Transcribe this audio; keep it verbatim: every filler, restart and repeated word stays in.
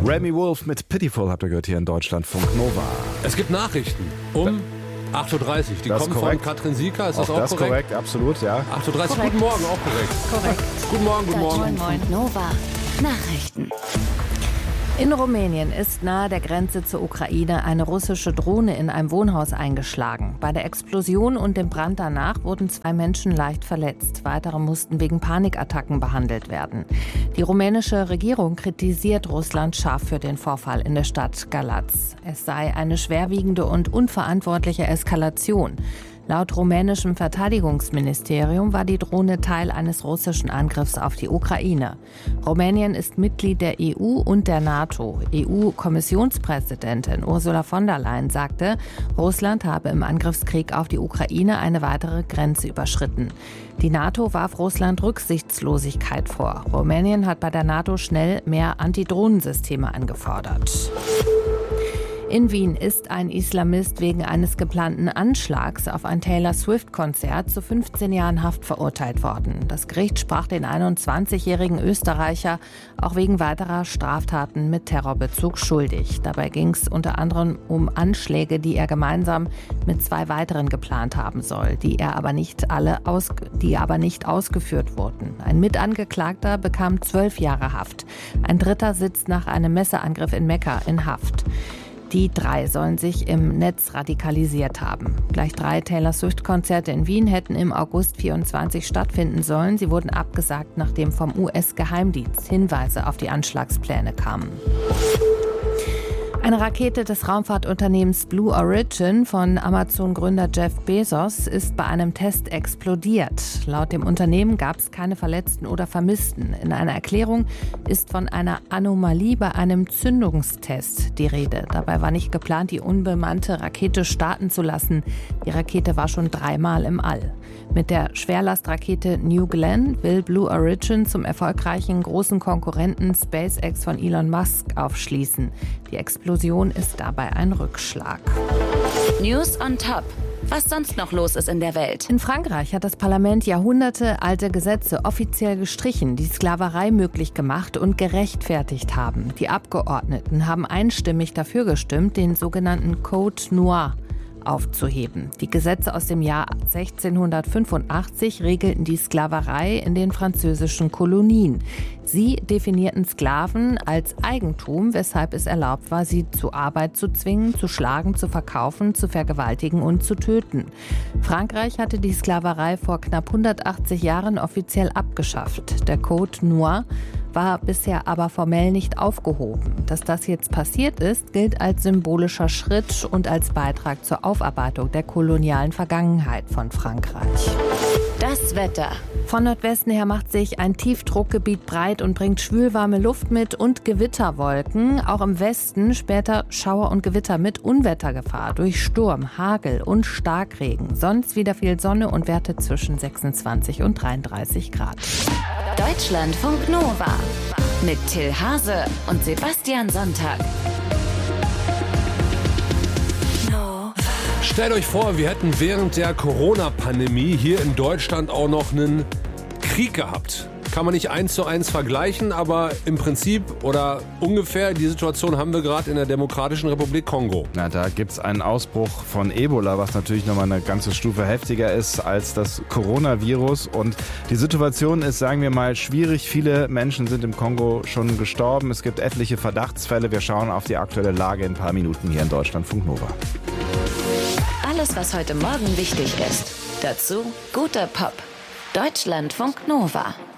Remy Wolf mit Pitiful habt ihr gehört hier in Deutschlandfunk Nova. Es gibt Nachrichten um acht Uhr dreißig. Die Das kommen korrekt. von Katrin Sieker. Ist Auch das auch das korrekt? korrekt, absolut, ja. acht Uhr dreißig. Korrekt. Guten Morgen, auch korrekt. Korrekt. Guten Morgen, guten Morgen. Moin, moin. Nova. Nachrichten. In Rumänien ist nahe der Grenze zur Ukraine eine russische Drohne in einem Wohnhaus eingeschlagen. Bei der Explosion und dem Brand danach wurden zwei Menschen leicht verletzt. Weitere mussten wegen Panikattacken behandelt werden. Die rumänische Regierung kritisiert Russland scharf für den Vorfall in der Stadt Galați. Es sei eine schwerwiegende und unverantwortliche Eskalation. Laut rumänischem Verteidigungsministerium war die Drohne Teil eines russischen Angriffs auf die Ukraine. Rumänien ist Mitglied der E U und der NATO. E U-Kommissionspräsidentin Ursula von der Leyen sagte, Russland habe im Angriffskrieg auf die Ukraine eine weitere Grenze überschritten. Die NATO warf Russland Rücksichtslosigkeit vor. Rumänien hat bei der NATO schnell mehr Antidrohnensysteme angefordert. In Wien ist ein Islamist wegen eines geplanten Anschlags auf ein Taylor-Swift-Konzert zu fünfzehn Jahren Haft verurteilt worden. Das Gericht sprach den einundzwanzigjährigen Österreicher auch wegen weiterer Straftaten mit Terrorbezug schuldig. Dabei ging es unter anderem um Anschläge, die er gemeinsam mit zwei weiteren geplant haben soll, die er aber nicht alle aus, die aber nicht ausgeführt wurden. Ein Mitangeklagter bekam zwölf Jahre Haft. Ein dritter sitzt nach einem Messerangriff in Mekka in Haft. Die drei sollen sich im Netz radikalisiert haben. Gleich drei Taylor-Swift-Konzerte in Wien hätten im August vierundzwanzig stattfinden sollen. Sie wurden abgesagt, nachdem vom U S-Geheimdienst Hinweise auf die Anschlagspläne kamen. Eine Rakete des Raumfahrtunternehmens Blue Origin von Amazon-Gründer Jeff Bezos ist bei einem Test explodiert. Laut dem Unternehmen gab es keine Verletzten oder Vermissten. In einer Erklärung ist von einer Anomalie bei einem Zündungstest die Rede. Dabei war nicht geplant, die unbemannte Rakete starten zu lassen. Die Rakete war schon dreimal im All. Mit der Schwerlastrakete New Glenn will Blue Origin zum erfolgreichen großen Konkurrenten SpaceX von Elon Musk aufschließen. Die Explosion ist dabei ein Rückschlag. News on top. Was sonst noch los ist in der Welt. In Frankreich hat das Parlament jahrhundertealte Gesetze offiziell gestrichen, die Sklaverei möglich gemacht und gerechtfertigt haben. Die Abgeordneten haben einstimmig dafür gestimmt, den sogenannten Code Noir aufzuheben. Die Gesetze aus dem Jahr sechzehnhundertfünfundachtzig regelten die Sklaverei in den französischen Kolonien. Sie definierten Sklaven als Eigentum, weshalb es erlaubt war, sie zur Arbeit zu zwingen, zu schlagen, zu verkaufen, zu vergewaltigen und zu töten. Frankreich hatte die Sklaverei vor knapp hundertachtzig Jahren offiziell abgeschafft. Der Code Noir war bisher aber formell nicht aufgehoben. Dass das jetzt passiert ist, gilt als symbolischer Schritt und als Beitrag zur Aufarbeitung der kolonialen Vergangenheit von Frankreich. Das Wetter. Von Nordwesten her macht sich ein Tiefdruckgebiet breit und bringt schwülwarme Luft mit und Gewitterwolken. Auch im Westen später Schauer und Gewitter mit Unwettergefahr durch Sturm, Hagel und Starkregen. Sonst wieder viel Sonne und Werte zwischen sechsundzwanzig und dreiunddreißig Grad. Deutschlandfunk Nova mit Till Hase und Sebastian Sonntag. Stellt euch vor, wir hätten während der Corona-Pandemie hier in Deutschland auch noch einen Krieg gehabt. Kann man nicht eins zu eins vergleichen, aber im Prinzip oder ungefähr die Situation haben wir gerade in der Demokratischen Republik Kongo. Na, da gibt es einen Ausbruch von Ebola, was natürlich nochmal eine ganze Stufe heftiger ist als das Coronavirus. Und die Situation ist, sagen wir mal, schwierig. Viele Menschen sind im Kongo schon gestorben. Es gibt etliche Verdachtsfälle. Wir schauen auf die aktuelle Lage in ein paar Minuten hier in Deutschlandfunk Nova. Alles, was heute Morgen wichtig ist. Dazu guter Pop. Deutschlandfunk Nova.